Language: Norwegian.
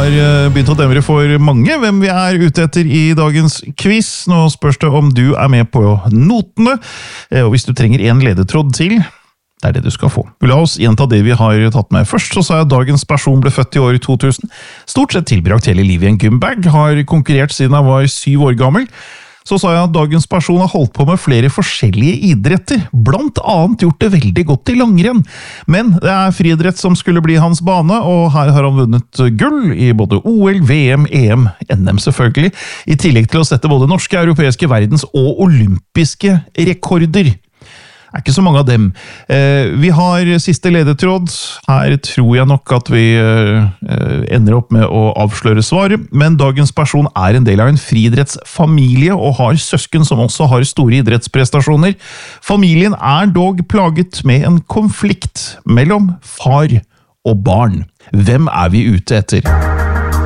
har begynt å demre for mange hvem vi er ute etter i dagens quiz. Nå spørs det om du er med på notene, og hvis du trenger en ledetråd til, det er det du skal få. La oss gjenta det vi har tatt med først. Så sa jeg at dagens person ble født i år 2000. Stort sett tilbrakt hele livet i en gymbag, har konkurrert siden han var 7 år gammel. Så sa jeg at dagens person har holdt på med flere forskjellige idretter, blant annet gjort det veldig godt i langrenn. Men det er friidrett som skulle bli hans bane, og her har han vunnet gull i både OL, VM, EM, NM selvfølgelig, i tillegg til å sette både norske, europeiske, verdens og olympiske rekorder. Det er ikke så mange av dem. Vi har siste ledetråd. Her tror jeg nok at vi ender opp med å avsløre svaret, men dagens person er en del av en friidrettsfamilie og har søsken som også har store idrettsprestasjoner. Familien er dog plaget med en konflikt mellom far og barn. Hvem er vi ute etter?